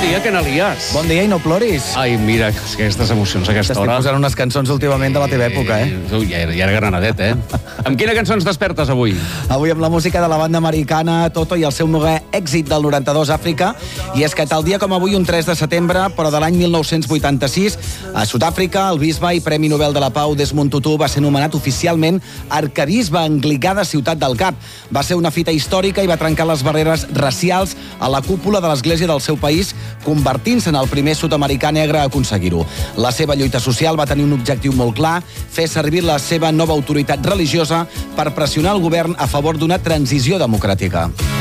dia, que n'alies. Bon dia i no ploris. Ai, mira, aquestes emocions a aquesta T'estic hora. posant unes cançons últimament de la teva època, Tu, ja era granadet, Amb quina cançó ens despertes avui? Avui amb la música de la banda americana Toto i el seu novè èxit del 92, Àfrica. I és que tal dia com avui, un 3 de setembre, però de l'any 1986, a Sud-àfrica, el bisbe i Premi Nobel de la Pau Desmond Tutu va ser nomenat oficialment arquebisbe anglicà de Ciutat del Cap. Va ser una fita històrica i va trencar les barreres racials a la cúpula de l'església del seu país, convertint-se en el primer sud-americà negre a aconseguir-ho. La seva lluita social va tenir un objectiu molt clar, fer servir la seva nova autoritat religiosa per pressionar el govern a favor d'una transició democràtica.